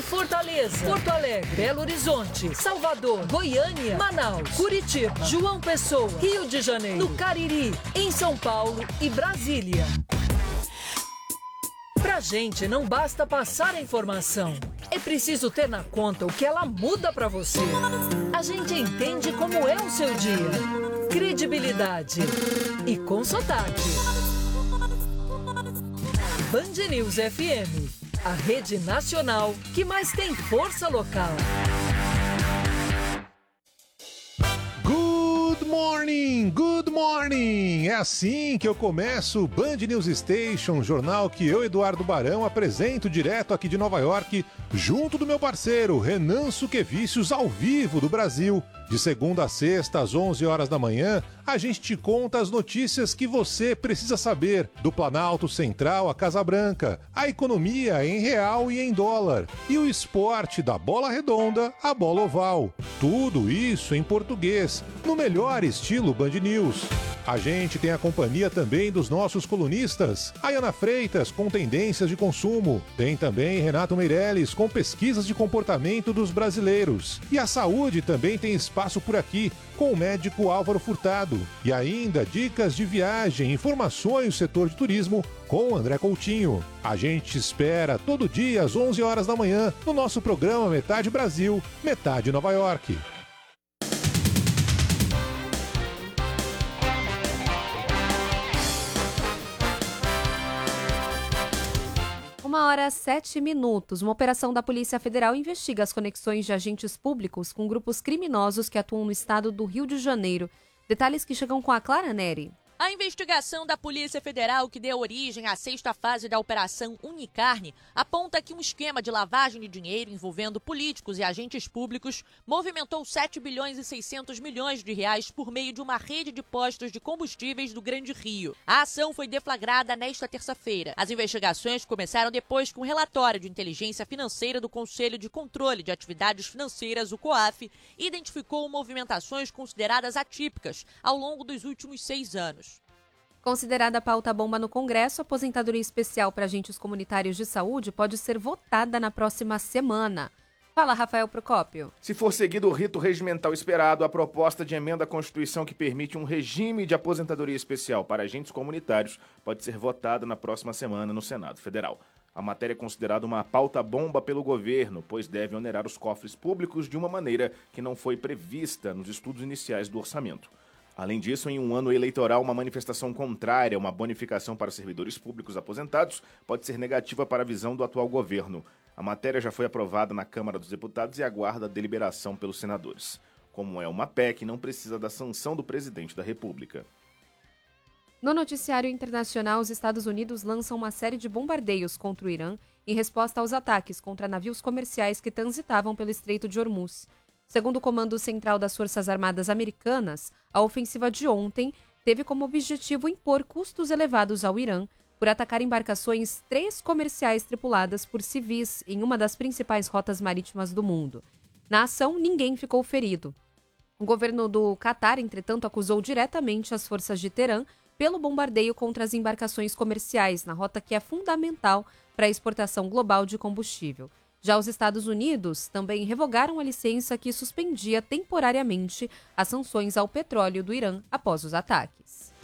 Fortaleza, Porto Alegre, Belo Horizonte, Salvador, Goiânia, Manaus, Curitiba, João Pessoa, Rio de Janeiro, no Cariri, em São Paulo e Brasília. Pra gente não basta passar a informação, é preciso ter na conta o que ela muda pra você. A gente entende como é o seu dia. Credibilidade e com sotaque. Band News FM, a rede nacional que mais tem força local. Good morning! É assim que eu começo o Band News Station, jornal que eu, Eduardo Barão, apresento direto aqui de Nova York, junto do meu parceiro Renan Suquevicius, ao vivo do Brasil. De segunda a sexta, às 11 horas da manhã, a gente te conta as notícias que você precisa saber do Planalto Central à Casa Branca, a economia em real e em dólar, e o esporte da bola redonda à bola oval. Tudo isso em português, no melhor estilo Band News. A gente tem a companhia também dos nossos colunistas, Ayana Freitas com tendências de consumo, tem também Renato Meirelles com pesquisas de comportamento dos brasileiros. E a saúde também tem espaço por aqui, com o médico Álvaro Furtado. E ainda dicas de viagem, informações do setor de turismo com André Coutinho. A gente espera todo dia às 11 horas da manhã no nosso programa Metade Brasil, Metade Nova York. 1h07. Uma operação da Polícia Federal investiga as conexões de agentes públicos com grupos criminosos que atuam no estado do Rio de Janeiro. Detalhes que chegam com a Clara Neri. A investigação da Polícia Federal, que deu origem à sexta fase da Operação Unicarne, aponta que um esquema de lavagem de dinheiro envolvendo políticos e agentes públicos movimentou 7 bilhões e 600 milhões de reais por meio de uma rede de postos de combustíveis do Grande Rio. A ação foi deflagrada nesta terça-feira. As investigações começaram depois que um relatório de inteligência financeira do Conselho de Controle de Atividades Financeiras, o COAF, identificou movimentações consideradas atípicas ao longo dos últimos 6 anos. Considerada pauta-bomba no Congresso, a aposentadoria especial para agentes comunitários de saúde pode ser votada na próxima semana. Fala, Rafael Procópio. Se for seguido o rito regimental esperado, a proposta de emenda à Constituição que permite um regime de aposentadoria especial para agentes comunitários pode ser votada na próxima semana no Senado Federal. A matéria é considerada uma pauta-bomba pelo governo, pois deve onerar os cofres públicos de uma maneira que não foi prevista nos estudos iniciais do orçamento. Além disso, em um ano eleitoral, uma manifestação contrária a uma bonificação para servidores públicos aposentados pode ser negativa para a visão do atual governo. A matéria já foi aprovada na Câmara dos Deputados e aguarda a deliberação pelos senadores. Como é uma PEC, não precisa da sanção do presidente da República. No noticiário internacional, os Estados Unidos lançam uma série de bombardeios contra o Irã em resposta aos ataques contra navios comerciais que transitavam pelo Estreito de Hormuz. Segundo o Comando Central das Forças Armadas Americanas, a ofensiva de ontem teve como objetivo impor custos elevados ao Irã por atacar embarcações 3 comerciais tripuladas por civis em uma das principais rotas marítimas do mundo. Na ação, ninguém ficou ferido. O governo do Catar, entretanto, acusou diretamente as forças de Teherã pelo bombardeio contra as embarcações comerciais na rota que é fundamental para a exportação global de combustível. Já os Estados Unidos também revogaram a licença que suspendia temporariamente as sanções ao petróleo do Irã após os ataques.